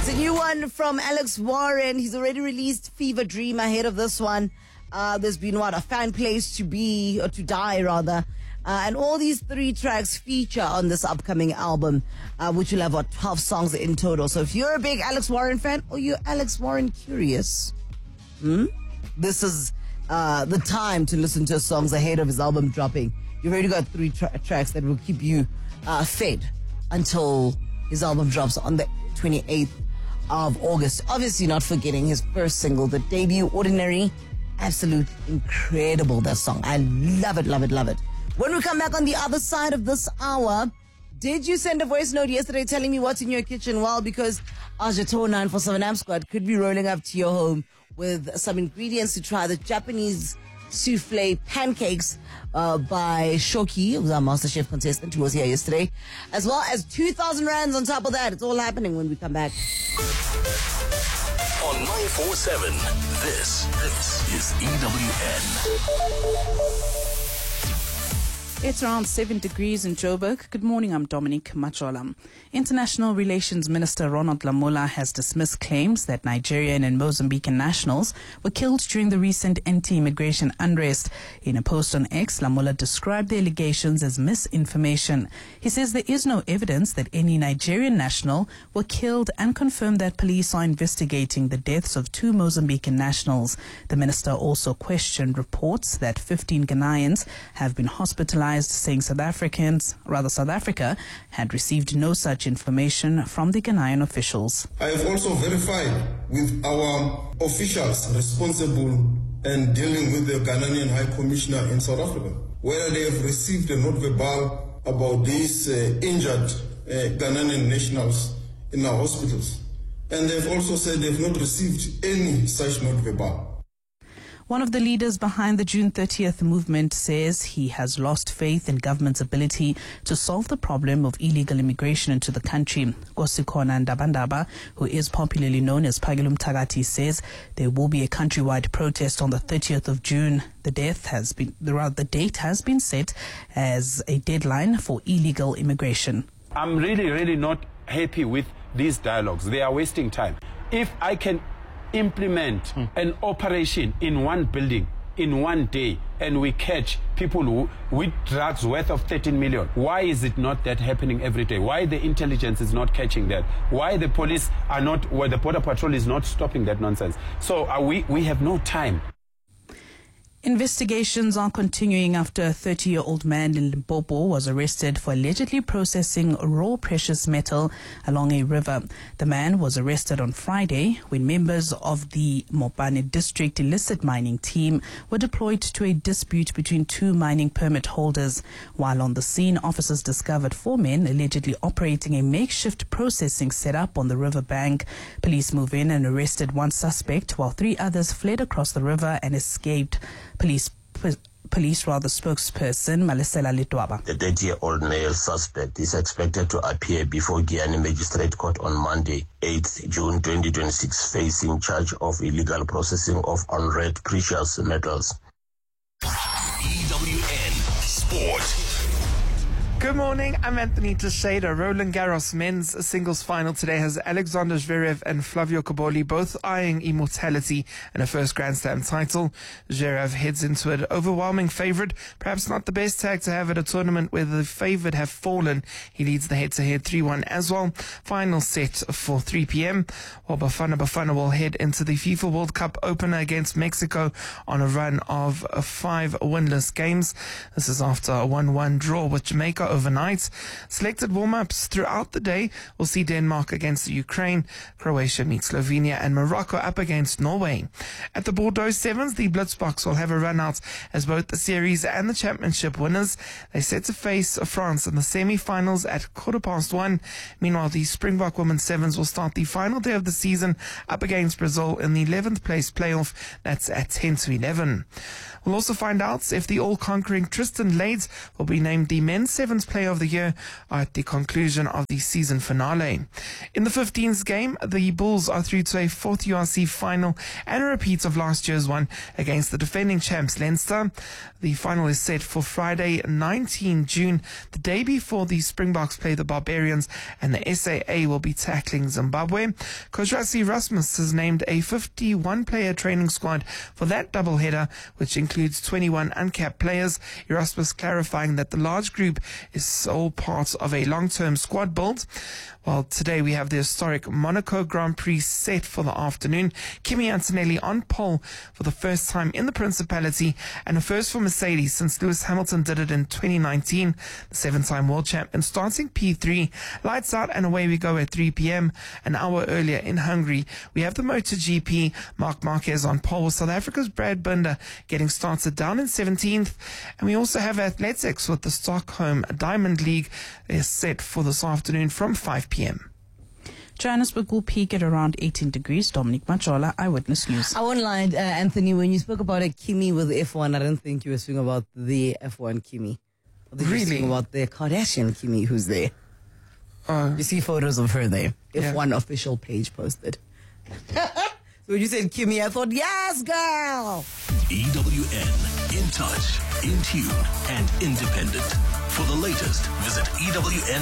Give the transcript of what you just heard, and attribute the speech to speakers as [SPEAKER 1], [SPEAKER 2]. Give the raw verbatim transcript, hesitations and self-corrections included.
[SPEAKER 1] a new one from Alex Warren. He's already released Fever Dream ahead of this one. Uh, there's been, what, a fan place to be, or to die, rather. Uh, and all these three tracks feature on this upcoming album, uh, which will have, what, twelve songs in total. So if you're a big Alex Warren fan, or you're Alex Warren curious, hmm? this is uh, the time to listen to his songs ahead of his album dropping. You've already got three tra- tracks that will keep you uh, fed until his album drops on the twenty-eighth of August. Obviously not forgetting his first single, the debut, Ordinary. Absolute incredible, that song. I love it, love it, love it. When we come back on the other side of this hour, did you send a voice note yesterday telling me what's in your kitchen? Well, because Ajato nine four seven Amp Squad could be rolling up to your home with some ingredients to try the Japanese souffle pancakes uh, by Shoki, who's our MasterChef contestant who was here yesterday, as well as two thousand rands on top of that. It's all happening when we come back.
[SPEAKER 2] On nine four seven, this, this is E W N.
[SPEAKER 3] It's around seven degrees in Joburg. Good morning, I'm Dominique Machola. International Relations Minister Ronald Lamola has dismissed claims that Nigerian and Mozambican nationals were killed during the recent anti-immigration unrest. In a post on X, Lamola described the allegations as misinformation. He says there is no evidence that any Nigerian national were killed and confirmed that police are investigating the deaths of two Mozambican nationals. The minister also questioned reports that fifteen Ghanaians have been hospitalized, saying South Africans, rather South Africa, had received no such information from the Ghanaian officials.
[SPEAKER 4] I have also verified with our officials responsible and dealing with the Ghanaian High Commissioner in South Africa whether they have received a note verbal about these uh, injured uh, Ghanaian nationals in our hospitals. And they've also said they've not received any such note verbal.
[SPEAKER 3] One of the leaders behind the June thirtieth movement says he has lost faith in government's ability to solve the problem of illegal immigration into the country. Kosikona Ndabandaba, who is popularly known as Pagilum Tagati, says there will be a countrywide protest on the thirtieth of June. The death has been, the, the date has been set as a deadline for illegal immigration.
[SPEAKER 5] I'm really, really not happy with these dialogues. They are wasting time. If I can implement hmm. an operation in one building in one day and we catch people who, with drugs worth of thirteen million, why is it not that happening every day? Why the intelligence is not catching that? Why the police are not, where the border patrol is not stopping that nonsense? So uh, we, we have no time.
[SPEAKER 3] Investigations are continuing after a thirty-year-old man in Limpopo was arrested for allegedly processing raw precious metal along a river. The man was arrested on Friday when members of the Mopane District illicit mining team were deployed to a dispute between two mining permit holders. While on the scene, officers discovered four men allegedly operating a makeshift processing setup on the river bank. Police moved in and arrested one suspect while three others fled across the river and escaped. Police, police rather spokesperson Malesela Litwaba.
[SPEAKER 6] The thirty-year-old male suspect is expected to appear before Giyani Magistrate Court on Monday, eighth June twenty twenty-six, facing charge of illegal processing of unread precious metals.
[SPEAKER 2] E W N Sport.
[SPEAKER 7] Good morning, I'm Anthony Teixeira. Roland Garros men's singles final today has Alexander Zverev and Flavio Cobolli both eyeing immortality and a first Grand Slam title. Zverev heads into an overwhelming favourite, perhaps not the best tag to have at a tournament where the favoured have fallen. He leads the head-to-head three one as well. Final set for three p.m. while Bafana Bafana will head into the FIFA World Cup opener against Mexico on a run of five winless games. This is after a one one draw with Jamaica overnight. Selected warm-ups throughout the day will see Denmark against the Ukraine, Croatia meets Slovenia, and Morocco up against Norway. At the Bordeaux Sevens, the Blitzboks will have a run-out as both the series and the championship winners. They set to face France in the semi-finals at quarter past one. Meanwhile, the Springbok Women's Sevens will start the final day of the season up against Brazil in the eleventh place playoff. That's at ten to eleven. We'll also find out if the all-conquering Tristan Lades will be named the Men's Sevens Player of the Year at the conclusion of the season finale. In the fifteenth game, the Bulls are through to a fourth U R C final and a repeat of last year's one against the defending champs Leinster. The final is set for Friday, nineteenth of June, the day before the Springboks play the Barbarians and the S A A will be tackling Zimbabwe. Coach Rassie Erasmus has named a fifty-one player training squad for that doubleheader, which includes twenty-one uncapped players. Erasmus clarifying that the large group is all part of a long-term squad build. Well, today we have the historic Monaco Grand Prix set for the afternoon. Kimi Antonelli on pole for the first time in the Principality, and a first for Mercedes since Lewis Hamilton did it in twenty nineteen. The seven-time world champion starting P three. Lights out and away we go at three p.m. An hour earlier in Hungary, we have the MotoGP. Marc Marquez on pole. South Africa's Brad Binder getting started down in seventeenth. And we also have athletics with the Stockholm Diamond League is set for this afternoon from five p.m.
[SPEAKER 3] Johannesburg will peak at around eighteen degrees. Dominic Machola, Eyewitness News.
[SPEAKER 1] I won't lie, uh, Anthony, when you spoke about a Kimi with F one, I didn't think you were speaking about the F one Kimi. I think you were
[SPEAKER 7] Really?
[SPEAKER 1] speaking about the Kardashian Kimi who's there.
[SPEAKER 7] Uh,
[SPEAKER 1] You see photos of her there.
[SPEAKER 7] Yeah.
[SPEAKER 1] F one official page posted. So when you said Kimi, I thought, yes, girl!
[SPEAKER 2] E W N, in touch, in tune, and independent. For the latest, visit E W N.